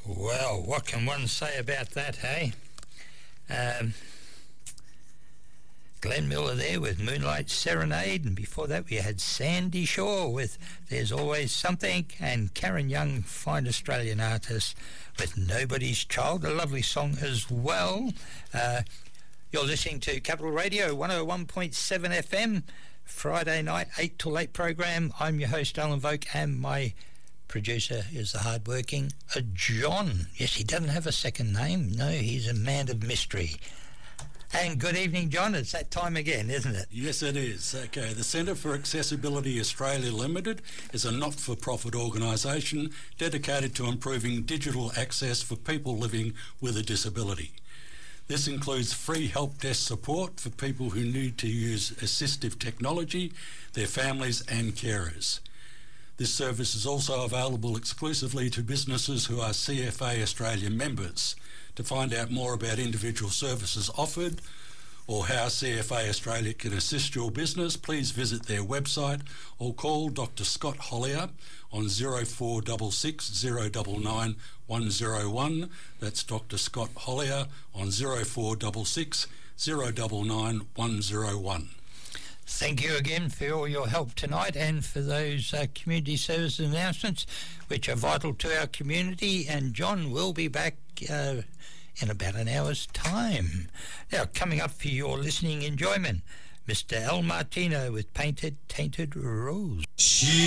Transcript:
Well, what can one say about that, hey? Glenn Miller there with Moonlight Serenade, and before that we had Sandy Shaw with There's Always Something, and Karen Young, fine Australian artist, with Nobody's Child, a lovely song as well. You're listening to Capital Radio 101.7 FM, Friday night 8 till 8 program. I'm your host Alan Voke, and my producer is the hard-working John. Yes, he doesn't have a second name. No, he's a man of mystery. And good evening, John. It's that time again, isn't it? Yes, it is. Okay, the Centre for Accessibility Australia Limited is a not-for-profit organisation dedicated to improving digital access for people living with a disability. This includes free help desk support for people who need to use assistive technology, their families and carers. This service is also available exclusively to businesses who are CFA Australia members. To find out more about individual services offered or how CFA Australia can assist your business, please visit their website or call Dr Scott Hollier on 0466 099 101. That's Dr Scott Hollier on 0466 099 101. Thank you again for all your help tonight, and for those community service announcements which are vital to our community. And John will be back in about an hour's time. Now, coming up for your listening enjoyment, Mr. El Martino with Painted Tainted Rose.